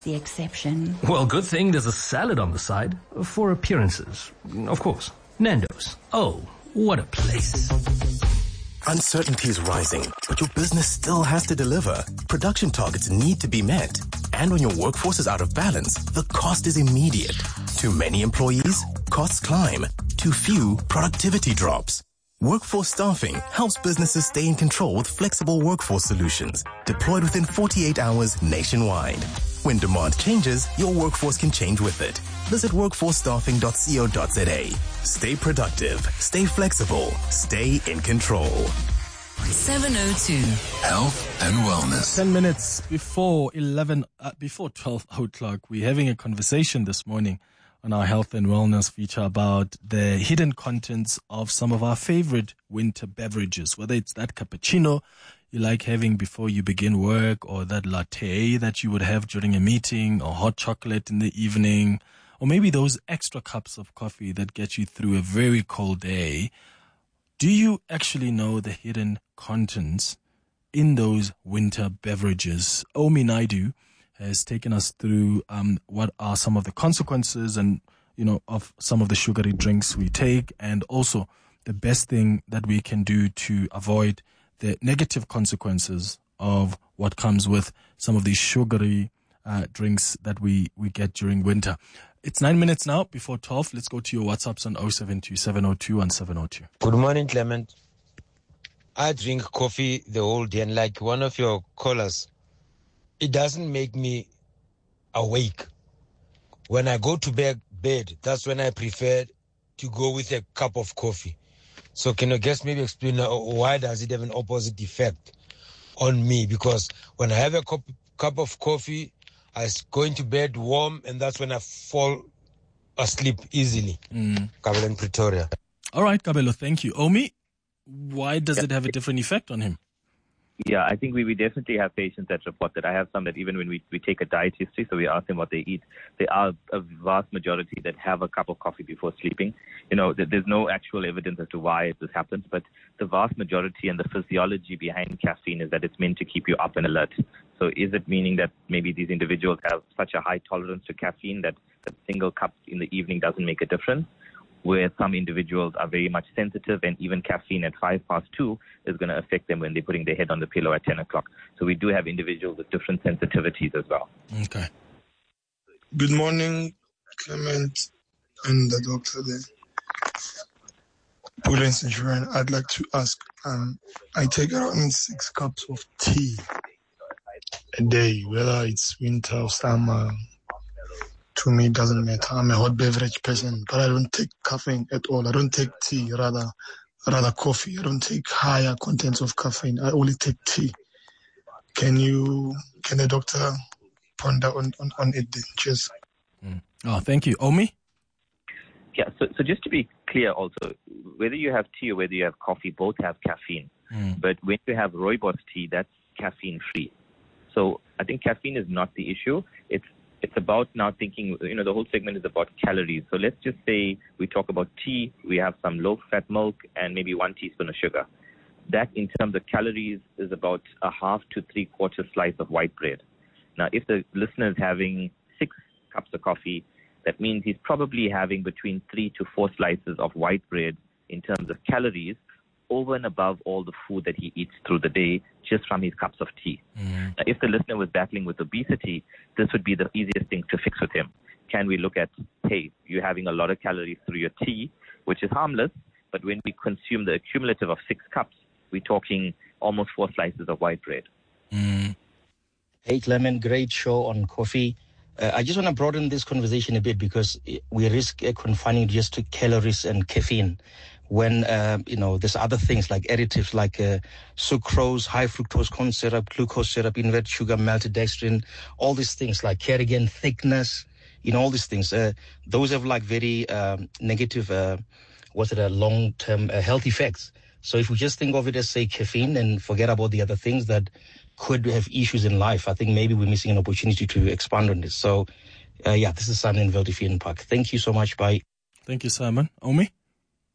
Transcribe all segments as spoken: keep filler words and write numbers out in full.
The exception. Well, good thing there's a salad on the side for appearances. Of course. Nando's. Oh, what a place. Uncertainty is rising, but your business still has to deliver. Production targets need to be met. And when your workforce is out of balance, the cost is immediate. Too many employees? Costs climb. Too few? Productivity drops. Workforce Staffing helps businesses stay in control with flexible workforce solutions deployed within forty-eight hours nationwide. When demand changes, your workforce can change with it. Visit workforce staffing dot co dot za. Stay productive, stay flexible, stay in control. seven oh two Health and Wellness. Ten minutes before eleven, uh, before twelve o'clock, we're having a conversation this morning on our Health and Wellness feature about the hidden contents of some of our favorite winter beverages, whether it's that cappuccino you like having before you begin work, or that latte that you would have during a meeting, or hot chocolate in the evening, or maybe those extra cups of coffee that get you through a very cold day. Do you actually know the hidden contents in those winter beverages? Omi Naidu has taken us through um, what are some of the consequences and, you know, of some of the sugary drinks we take, and also the best thing that we can do to avoid the negative consequences of what comes with some of these sugary uh, drinks that we, we get during winter. It's nine minutes now before twelve. Let's go to your WhatsApps on oh seven two, seven oh two, one seven oh two. Good morning, Clement. I drink coffee the whole day, and like one of your callers, it doesn't make me awake. When I go to bed, bed, that's when I prefer to go with a cup of coffee. So can you guess, maybe explain uh, why does it have an opposite effect on me? Because when I have a cup, cup of coffee, I go into bed warm, and that's when I fall asleep easily. Mm. Kabelo in Pretoria. All right, Kabelo, thank you. Omi, why does yeah. it have a different effect on him? Yeah, I think we, we definitely have patients that report that. I have some that even when we, we take a diet history, so we ask them what they eat, there are a vast majority that have a cup of coffee before sleeping. You know, there's no actual evidence as to why this happens, but the vast majority and the physiology behind caffeine is that it's meant to keep you up and alert. So is it meaning that maybe these individuals have such a high tolerance to caffeine that a single cup in the evening doesn't make a difference? Where some individuals are very much sensitive, and even caffeine at five past two is going to affect them when they're putting their head on the pillow at ten o'clock. So we do have individuals with different sensitivities as well. Okay. Good morning, Clement and the doctor there. Prudence Insurance. I'd like to ask, um, I take around six cups of tea a day, whether it's winter or summer. To me, it doesn't matter. I'm a hot beverage person, but I don't take caffeine at all. I don't take tea, rather rather coffee. I don't take higher contents of caffeine. I only take tea. Can you, can the doctor ponder on, on, on it then? Cheers. Mm. Oh, thank you. Omi? Yeah, so, so just to be clear also, whether you have tea or whether you have coffee, both have caffeine. Mm. But when you have rooibos tea, that's caffeine-free. So I think caffeine is not the issue. It's It's about now thinking, you know, the whole segment is about calories. So let's just say we talk about tea, we have some low-fat milk and maybe one teaspoon of sugar. That, in terms of calories, is about a half to three-quarter slice of white bread. Now, if the listener is having six cups of coffee, that means he's probably having between three to four slices of white bread in terms of calories, over and above all the food that he eats through the day just from his cups of tea. Mm. Now, if the listener was battling with obesity, this would be the easiest thing to fix with him. Can we look at, hey, you're having a lot of calories through your tea, which is harmless, but when we consume the accumulative of six cups, we're talking almost four slices of white bread. Mm. Hey, Clement, great show on coffee. Uh, I just want to broaden this conversation a bit, because we risk uh, confining just to calories and caffeine, when, uh, you know, there's other things like additives like uh, sucrose, high fructose corn syrup, glucose syrup, inverted sugar, maltodextrin, all these things like Kerrigan, thickness, you know, all these things. Uh, those have like very um, negative, uh, what's it, uh, long-term uh, health effects. So if we just think of it as, say, caffeine and forget about the other things that could have issues in life, I think maybe we're missing an opportunity to expand on this. So, uh, yeah, this is Simon in Veldefien Park. Thank you so much. Bye. Thank you, Simon. Omi?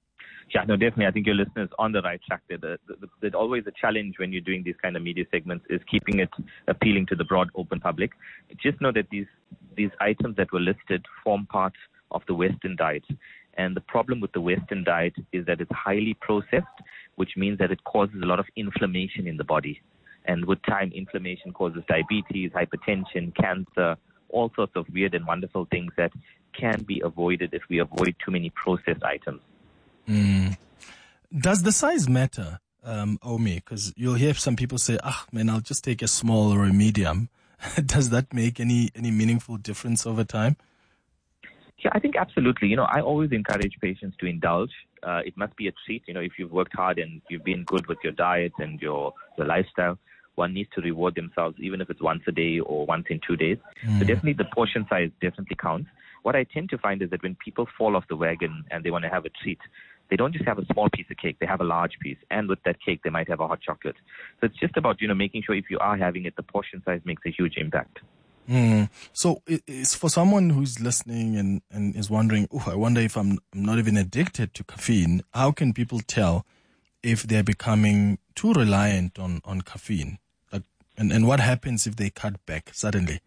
Yeah, no, definitely. I think your listeners on the right track there. The, the, the, there's always a challenge when you're doing these kind of media segments is keeping it appealing to the broad, open public. Just know that these these items that were listed form part of the Western diet. And the problem with the Western diet is that it's highly processed, which means that it causes a lot of inflammation in the body. And with time, inflammation causes diabetes, hypertension, cancer, all sorts of weird and wonderful things that can be avoided if we avoid too many processed items. Mm. Does the size matter, um, Omi? Because you'll hear some people say, ah, man, I'll just take a small or a medium. Does that make any, any meaningful difference over time? Yeah, I think absolutely. You know, I always encourage patients to indulge. Uh, it must be a treat. You know, if you've worked hard and you've been good with your diet and your, your lifestyle, one needs to reward themselves, even if it's once a day or once in two days. Mm. So definitely the portion size definitely counts. What I tend to find is that when people fall off the wagon and they want to have a treat, they don't just have a small piece of cake, they have a large piece. And with that cake, they might have a hot chocolate. So it's just about, you know, making sure if you are having it, the portion size makes a huge impact. Mm. So it's for someone who's listening and, and is wondering, oh, I wonder if I'm, I'm not even addicted to caffeine. How can people tell if they're becoming too reliant on, on caffeine? Like, and, and what happens if they cut back suddenly?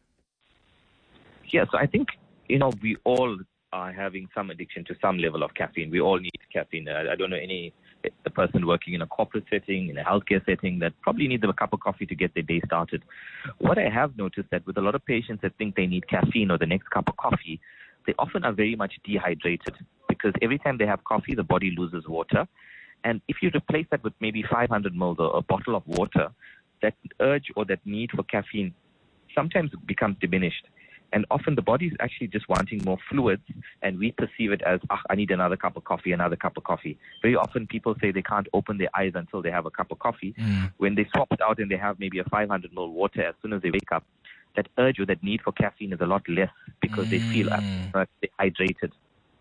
Yeah, so I think, you know, we all are having some addiction to some level of caffeine. We all need caffeine. I, I don't know any a person working in a corporate setting, in a healthcare setting, that probably needs a cup of coffee to get their day started. What I have noticed that with a lot of patients that think they need caffeine or the next cup of coffee, they often are very much dehydrated because every time they have coffee, the body loses water. And if you replace that with maybe five hundred milliliters or a bottle of water, that urge or that need for caffeine sometimes becomes diminished. And often the body is actually just wanting more fluids, and we perceive it as, ah, I need another cup of coffee, another cup of coffee. Very often people say they can't open their eyes until they have a cup of coffee. Mm. When they swap it out and they have maybe a five hundred milliliters water, as soon as they wake up, that urge or that need for caffeine is a lot less because mm. they feel uh, hydrated.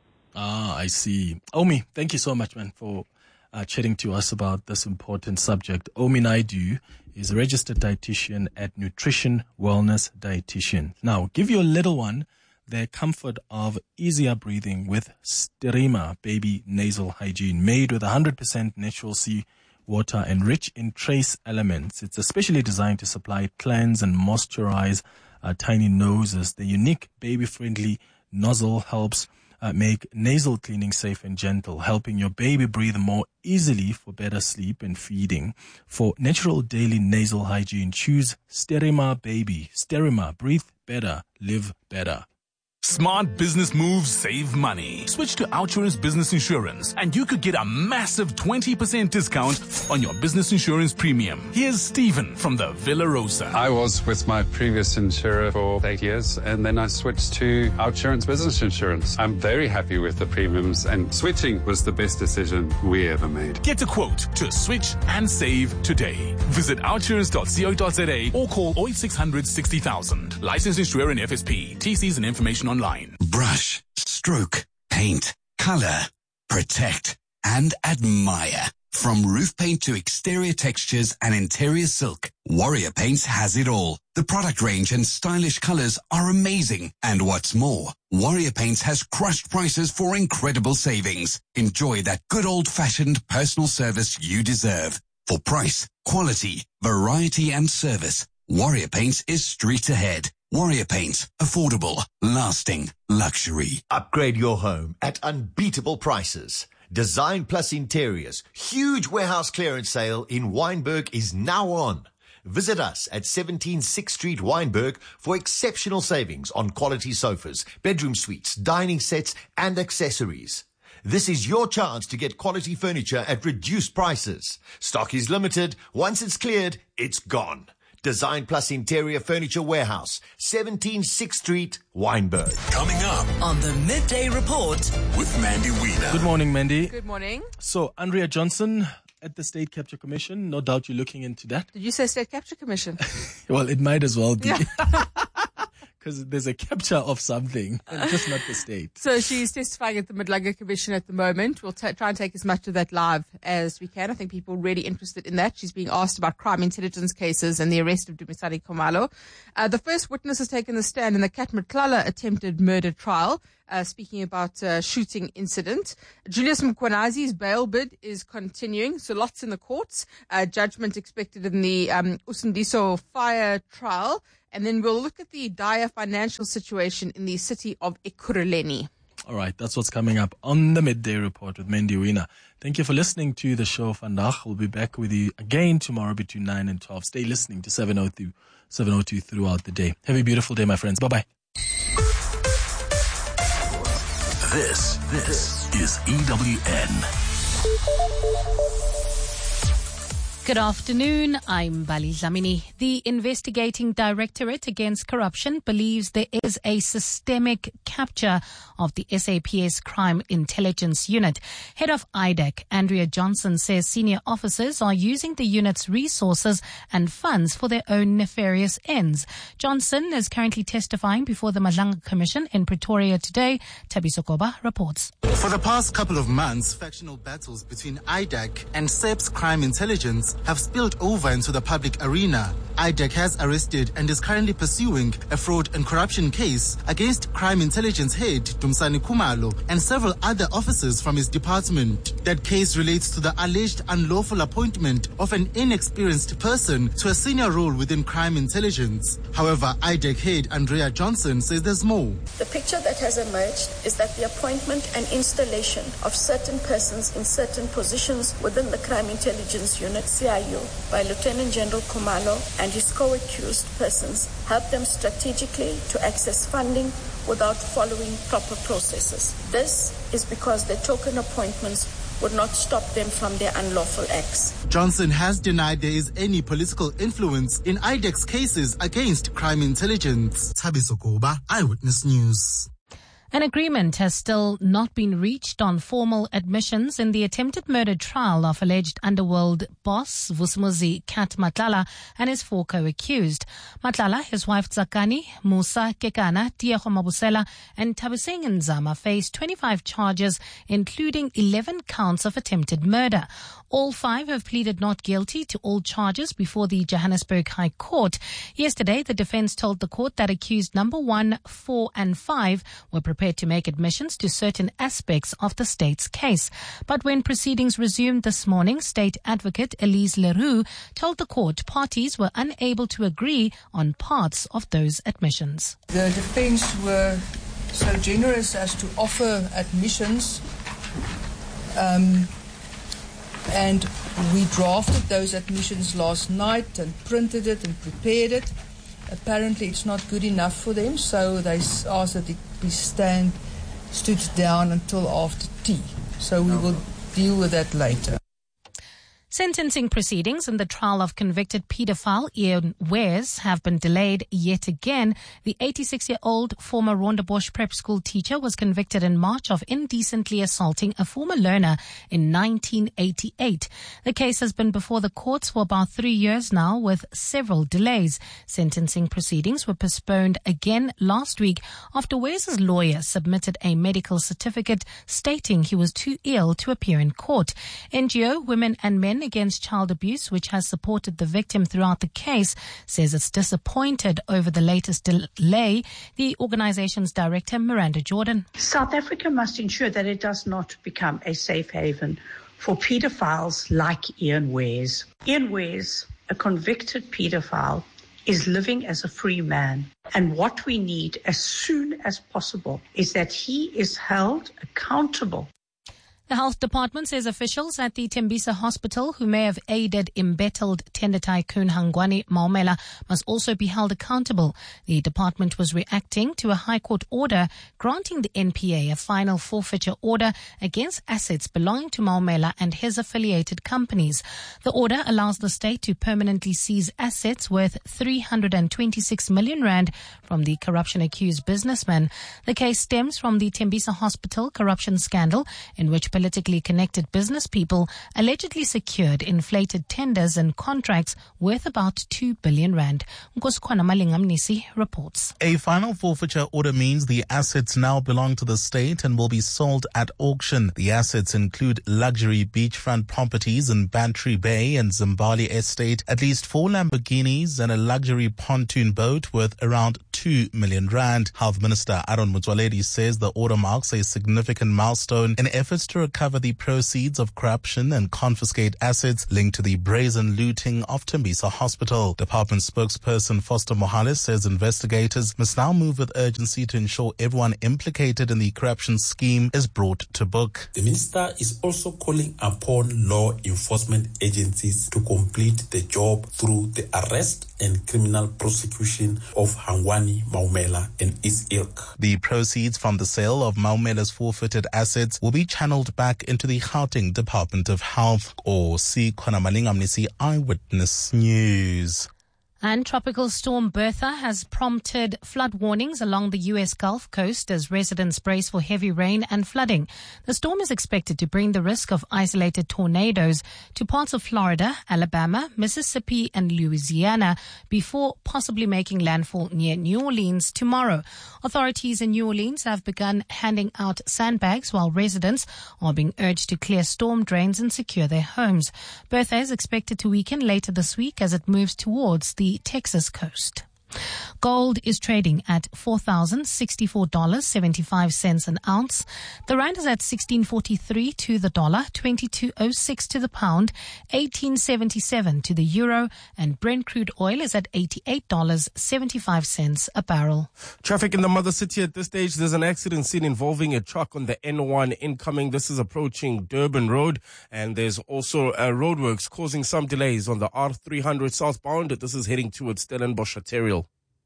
Ah, I see. Omi, thank you so much, man, for uh, chatting to us about this important subject. Omi Naidu is a registered dietitian at Nutrition Wellness Dietitian. Now, give your little one the comfort of easier breathing with Sterema Baby Nasal Hygiene, made with one hundred percent natural sea water and rich in trace elements. It's especially designed to supply, cleanse, and moisturize uh, tiny noses. The unique baby-friendly nozzle helps Uh, make nasal cleaning safe and gentle, helping your baby breathe more easily for better sleep and feeding. For natural daily nasal hygiene, choose Sterema Baby. Sterema, breathe better, live better. Smart business moves save money. Switch to Outsurance Business Insurance and you could get a massive twenty percent discount on your business insurance premium. Here's Stephen from the Villa Rosa. I was with my previous insurer for eight years and then I switched to Outsurance Business Insurance. I'm very happy with the premiums and switching was the best decision we ever made. Get a quote to switch and save today. Visit outsurance dot co dot za or call oh eight six hundred sixty thousand. Licensed insurer and F S P. T Cs and information online. Brush, stroke, paint, color, protect, and admire. From roof paint to exterior textures and interior silk, Warrior Paints has it all. The product range and stylish colors are amazing. And what's more, Warrior Paints has crushed prices for incredible savings. Enjoy that good old-fashioned personal service you deserve. For price, quality, variety, and service, Warrior Paints is street ahead. Warrior Paints, affordable, lasting, luxury. Upgrade your home at unbeatable prices. Design Plus Interiors, huge warehouse clearance sale in Wynberg is now on. Visit us at seventeen sixth Street, Wynberg for exceptional savings on quality sofas, bedroom suites, dining sets, and accessories. This is your chance to get quality furniture at reduced prices. Stock is limited. Once it's cleared, it's gone. Design Plus Interior Furniture Warehouse, seventeen sixth Street, Wynberg. Coming up on the Midday Report with Mandy Wheeler. Good morning, Mandy. Good morning. So, Andrea Johnson at the State Capture Commission. No doubt you're looking into that. Did you say State Capture Commission? Well, it might as well be. Yeah. because there's a capture of something, just not the state. So she's testifying at the Madlaga Commission at the moment. We'll t- try and take as much of that live as we can. I think people are really interested in that. She's being asked about crime intelligence cases and the arrest of Dumisani Khumalo. Uh, the first witness has taken the stand in the Kat Matlala attempted murder trial. Uh, speaking about uh, shooting incident. Julius Mkwanazi's bail bid is continuing, so lots in the courts. Uh, judgment expected in the um, Usindiso fire trial. And then we'll look at the dire financial situation in the city of Ekurhuleni. All right, that's what's coming up on the Midday Report with Mendy Wiener. Thank you for listening to the show vandag. We'll be back with you again tomorrow between nine and twelve. Stay listening to seven oh two, seven oh two throughout the day. Have a beautiful day, my friends. Bye-bye. This, this is E W N. Good afternoon. I'm Bali Zamini. The Investigating Directorate Against Corruption believes there is a systemic capture of the S A P S Crime Intelligence Unit. Head of I D A C, Andrea Johnson, says senior officers are using the unit's resources and funds for their own nefarious ends. Johnson is currently testifying before the Madlaga Commission in Pretoria today. Thabiso Koba reports. For the past couple of months, factional battles between I D A C and S A P S Crime Intelligence have spilled over into the public arena. I D A C has arrested and is currently pursuing a fraud and corruption case against Crime Intelligence head Dumisani Khumalo and several other officers from his department. That case relates to the alleged unlawful appointment of an inexperienced person to a senior role within Crime Intelligence. However, I D A C head Andrea Johnson says there's more. The picture that has emerged is that the appointment and installation of certain persons in certain positions within the Crime Intelligence Unit, C I U, by Lieutenant General Khumalo and his co-accused persons helped them strategically to access funding without following proper processes. This is because their token appointments would not stop them from their unlawful acts. Johnson has denied there is any political influence in I D A C's cases against Crime Intelligence. Thabiso Koba, Eyewitness News. An agreement has still not been reached on formal admissions in the attempted murder trial of alleged underworld boss Vusimuzi Kat Matlala and his four co-accused. Matlala, his wife Zakani, Musa Kekana, Tiego Mabusela and Tabiseng Nzama face twenty-five charges, including eleven counts of attempted murder. All five have pleaded not guilty to all charges before the Johannesburg High Court. Yesterday, the defense told the court that accused number one, four and five were prepared to make admissions to certain aspects of the state's case. But when proceedings resumed this morning, State Advocate Elise Leroux told the court parties were unable to agree on parts of those admissions. The defense were so generous as to offer admissions, um, and we drafted those admissions last night and printed it and prepared it. Apparently it's not good enough for them, so they asked that it be stand, stood down until after tea. So we will deal with that later. Sentencing proceedings in the trial of convicted paedophile Ian Wares have been delayed yet again. The eighty-six-year-old former Rondebosch Prep School teacher was convicted in March of indecently assaulting a former learner in nineteen eighty-eight. The case has been before the courts for about three years now, with several delays. Sentencing proceedings were postponed again last week after Wares' lawyer submitted a medical certificate stating he was too ill to appear in court. N G O Women and Men Against Child Abuse, which has supported the victim throughout the case, says it's disappointed over the latest delay. The organization's director, Miranda Jordan. South Africa must ensure that it does not become a safe haven for paedophiles like Ian Wares. Ian Wares, a convicted paedophile, is living as a free man. And what we need as soon as possible is that he is held accountable. The health department says officials at the Tembisa Hospital who may have aided embattled tender tycoon Hangwani Maumela must also be held accountable. The department was reacting to a High Court order granting the N P A a final forfeiture order against assets belonging to Maumela and his affiliated companies. The order allows the state to permanently seize assets worth three hundred twenty-six million rand from the corruption-accused businessman. The case stems from the Tembisa Hospital corruption scandal in which politically connected business people allegedly secured inflated tenders and contracts worth about two billion rand. Nkosukwana Malingamnisi reports. A final forfeiture order means the assets now belong to the state and will be sold at auction. The assets include luxury beachfront properties in Bantry Bay and Zimbali Estate, at least four Lamborghinis and a luxury pontoon boat worth around two million rand. Health Minister Aaron Motsoaledi says the order marks a significant milestone in efforts to recover the proceeds of corruption and confiscate assets linked to the brazen looting of Tembisa Hospital. Department spokesperson Foster Mohales says investigators must now move with urgency to ensure everyone implicated in the corruption scheme is brought to book. The minister is also calling upon law enforcement agencies to complete the job through the arrest and criminal prosecution of Hangwani Maumela and his ilk. The proceeds from the sale of Maumela's forfeited assets will be channeled back into the Gauteng Department of Health. Or see Khona Malingamnisi, Eyewitness News. And Tropical Storm Bertha has prompted flood warnings along the U S Gulf Coast as residents brace for heavy rain and flooding. The storm is expected to bring the risk of isolated tornadoes to parts of Florida, Alabama, Mississippi and Louisiana before possibly making landfall near New Orleans tomorrow. Authorities in New Orleans have begun handing out sandbags while residents are being urged to clear storm drains and secure their homes. Bertha is expected to weaken later this week as it moves towards the Texas coast. Gold is trading at four thousand sixty-four dollars and seventy-five cents an ounce. The rand is at sixteen forty-three to the dollar, twenty-two oh six to the pound, eighteen seventy-seven to the euro, and Brent crude oil is at eighty-eight dollars and seventy-five cents a barrel. Traffic in the mother city at this stage. There's an accident scene involving a truck on the N one incoming. This is approaching Durban Road, and there's also uh, roadworks causing some delays on the R three hundred southbound. This is heading towards Stellenbosch arterial.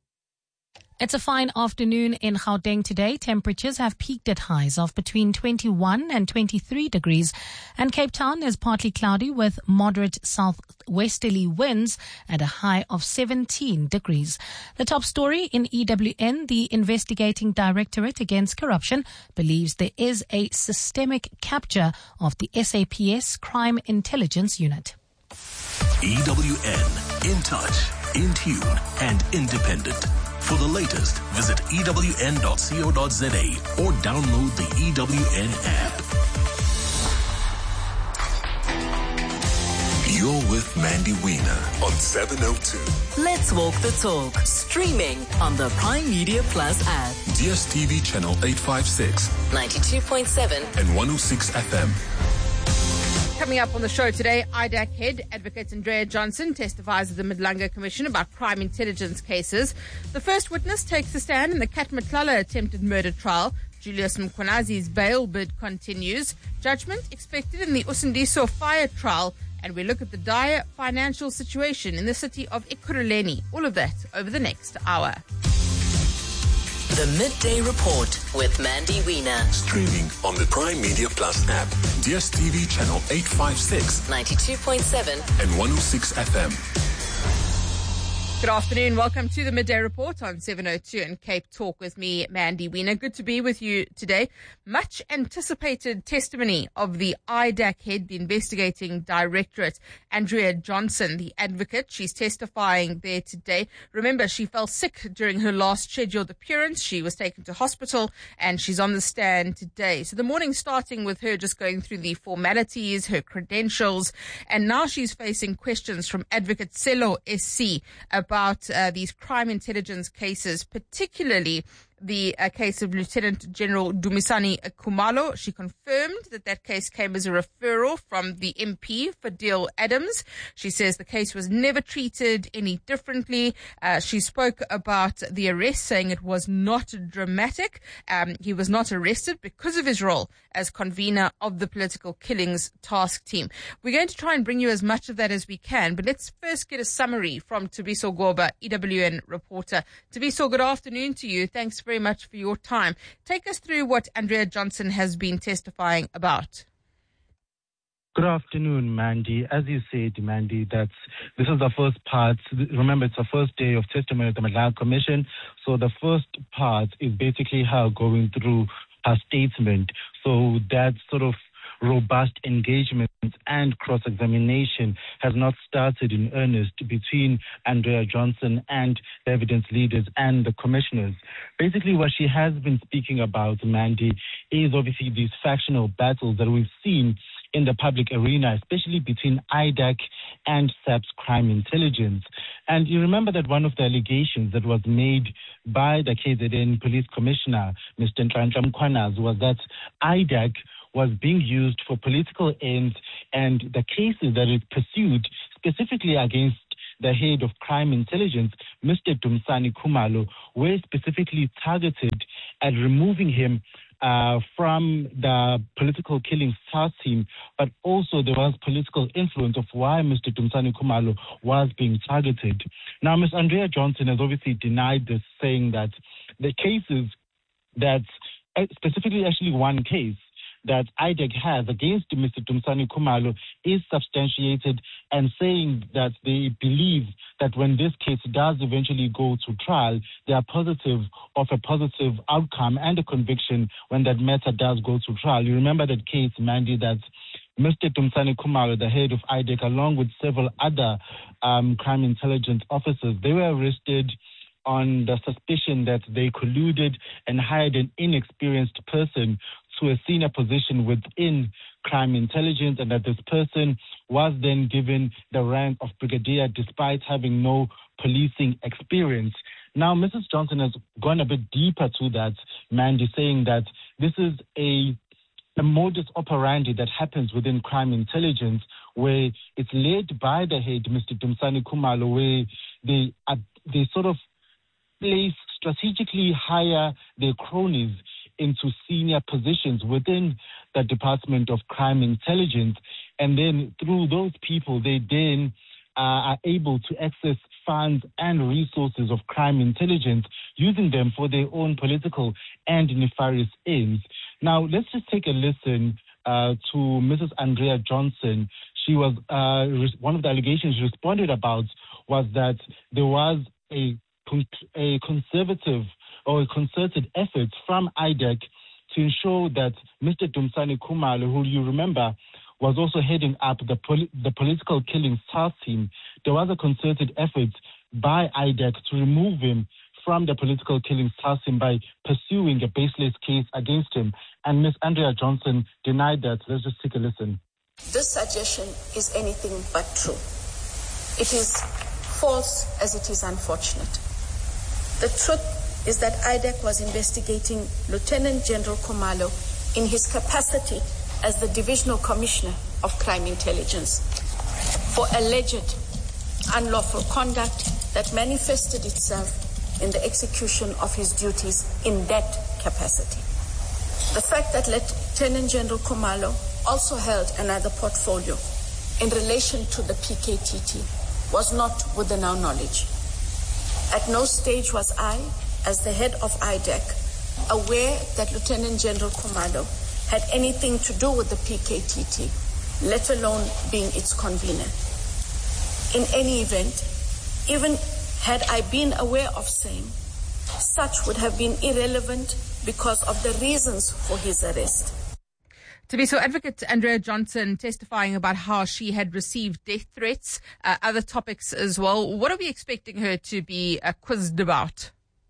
It's a fine afternoon in Gauteng today. Temperatures have peaked at highs of between twenty-one and twenty-three degrees. And Cape Town is partly cloudy with moderate southwesterly winds at a high of seventeen degrees. The top story in E W N, the Investigating Directorate Against Corruption believes there is a systemic capture of the S A P S Crime Intelligence Unit. E W N, in touch, in tune and independent. For the latest, visit E W N dot co dot za or download the E W N app. You're with Mandy Wiener on seven oh two. Let's walk the talk. Streaming on the Prime Media Plus app. D S T V channel eight fifty-six, ninety-two point seven and one oh six F M. Coming up on the show today, I D A C head advocate Andrea Johnson testifies at the Madlanga Commission about crime intelligence cases. The first witness takes the stand in the Kat Matlala attempted murder trial. Julius Mkhonazi's bail bid continues. Judgment expected in the Usindiso fire trial. And we look at the dire financial situation in the city of Ekurhuleni. All of that over the next hour. The Midday Report with Mandy Wiener. Streaming on the Prime Media Plus app. D S T V channel eight fifty-six, ninety-two point seven and one oh six F M. Good afternoon. Welcome to the Midday Report on seven oh two and Cape Talk with me, Mandy Wiener. Good to be with you today. Much anticipated testimony of the I D A C head, the Investigating Directorate, Andrea Johnson, the advocate. She's testifying there today. Remember, she fell sick during her last scheduled appearance. She was taken to hospital and she's on the stand today. So the morning starting with her just going through the formalities, her credentials, and now she's facing questions from Advocate Selo S C about about uh, these crime intelligence cases, particularly the uh, case of Lieutenant General Dumisani Khumalo. She confirmed that that case came as a referral from the M P Fadil Adams. She says the case was never treated any differently. Uh, she spoke about the arrest, saying it was not dramatic. Um, he was not arrested because of his role as convener of the political killings task team. We're going to try and bring you as much of that as we can, but let's first get a summary from Tubiso Goba, E W N reporter. Tubiso, good afternoon to you. Thanks very much for your time. Take us through what Andrea Johnson has been testifying about. Good afternoon, Mandy. As you said, Mandy, that's this is the first part. Remember, it's the first day of testimony at the Madlanga Commission. So the first part is basically her going through her statement. So that sort of robust engagement and cross-examination has not started in earnest between Andrea Johnson and the evidence leaders and the commissioners. Basically, what she has been speaking about, Mandy, is obviously these factional battles that we've seen in the public arena, especially between I D A C and SAPS Crime Intelligence. And you remember that one of the allegations that was made by the K Z N Police Commissioner, Mister Nhlanhla Mkhwanazi, was that I D A C was being used for political ends, and the cases that it pursued specifically against the head of crime intelligence, Mister Dumisani Khumalo, were specifically targeted at removing him Uh, from the political killings task team, but also there was political influence of why Mister Dumisani Khumalo was being targeted. Now, Miz Andrea Johnson has obviously denied this, saying that the cases that, specifically actually one case, that I D A C has against Mister Dumisani Khumalo is substantiated, and saying that they believe that when this case does eventually go to trial, they are positive of a positive outcome and a conviction when that matter does go to trial. You remember that case, Mandy, that Mister Dumisani Khumalo, the head of I D A C, along with several other um, crime intelligence officers, they were arrested on the suspicion that they colluded and hired an inexperienced person to a senior position within crime intelligence, and that this person was then given the rank of brigadier despite having no policing experience. Now, Missus Johnson has gone a bit deeper to that, Mandy, saying that this is a, a modus operandi that happens within crime intelligence, where it's led by the head, Mister Dumisani Khumalo, where they, uh, they sort of place, strategically hire their cronies into senior positions within the Department of Crime Intelligence. And then through those people, they then uh, are able to access funds and resources of crime intelligence, using them for their own political and nefarious ends. Now, let's just take a listen uh, to Missus Andrea Johnson. She was, uh, res- one of the allegations she responded about was that there was a a conservative or a concerted effort from I D A C to ensure that Mister Dumisani Khumalo, who you remember was also heading up the poli- the political killings task team, there was a concerted effort by I D A C to remove him from the political killings task team by pursuing a baseless case against him. And Miz Andrea Johnson denied that. Let's just take a listen. This suggestion is anything but true. It is false as it is unfortunate. The truth is that I D A C was investigating Lieutenant General Khumalo in his capacity as the Divisional Commissioner of Crime Intelligence for alleged unlawful conduct that manifested itself in the execution of his duties in that capacity. The fact that Lieutenant General Khumalo also held another portfolio in relation to the P K T T was not within our knowledge. At no stage was I, as the head of I D A C, aware that Lieutenant General Khumalo had anything to do with the P K T T, let alone being its convener. In any event, even had I been aware of same, such would have been irrelevant because of the reasons for his arrest. To be so, Advocate Andrea Johnson testifying about how she had received death threats, uh, other topics as well. What are we expecting her to be uh, quizzed about?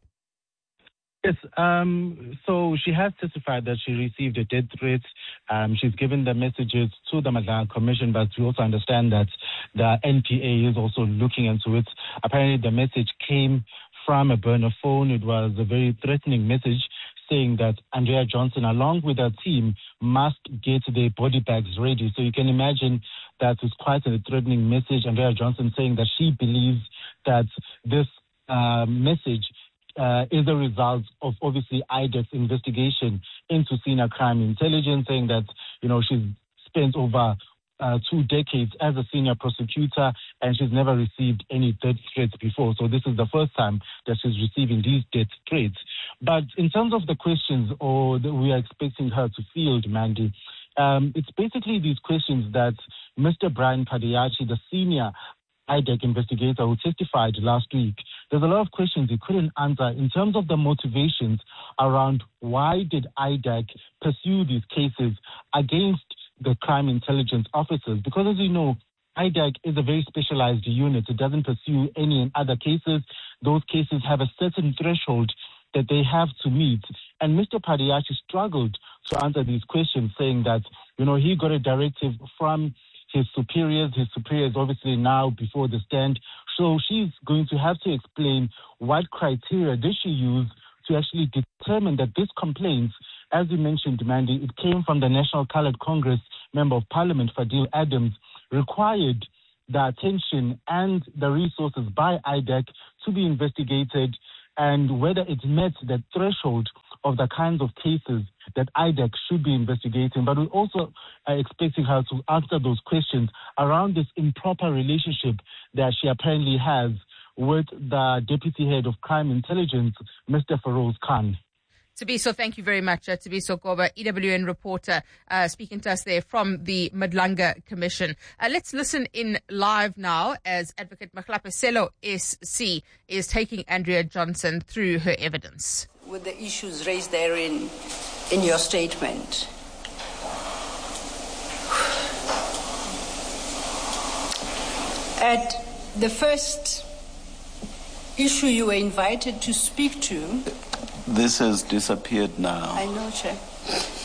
Yes, um, so she has testified that she received a death threat. Um, she's given the messages to the Madlanga Commission, but we also understand that the N P A is also looking into it. Apparently, the message came from a burner phone. It was a very threatening message, saying that Andrea Johnson, along with her team, must get their body bags ready. So you can imagine that it's quite a threatening message. Andrea Johnson saying that she believes that this uh, message uh, is a result of, obviously, I D A C's investigation into senior crime intelligence, saying that, you know, she's spent over Uh, two decades as a senior prosecutor, and she's never received any death threats before. So this is the first time that she's receiving these death threats. But in terms of the questions or that we are expecting her to field, Mandy, um, it's basically these questions that Mister Brian Padiachi, the senior I D A C investigator who testified last week, there's a lot of questions he couldn't answer in terms of the motivations around why did I D A C pursue these cases against the crime intelligence officers. Because as you know, I D A C is a very specialized unit. It doesn't pursue any other cases. Those cases have a certain threshold that they have to meet. And Mister Phadiachi struggled to answer these questions, saying that, you know, he got a directive from his superiors. His superiors obviously now before the stand. So she's going to have to explain what criteria did she use to actually determine that this complaint, as you mentioned, Mandy, it came from the National Coloured Congress Member of Parliament, Fadil Adams, required the attention and the resources by I D A C to be investigated, and whether it met the threshold of the kinds of cases that I D A C should be investigating. But we also are expecting her to answer those questions around this improper relationship that she apparently has with the Deputy Head of Crime Intelligence, Mister Feroz Khan. Tabiso, thank you very much. Uh, Tabiso Goba, E W N reporter, uh, speaking to us there from the Madlanga Commission. Uh, let's listen in live now as Advocate Makhlape Selo S C is taking Andrea Johnson through her evidence. With the issues raised therein in your statement, at the first issue you were invited to speak to, this has disappeared now. I know, Chair.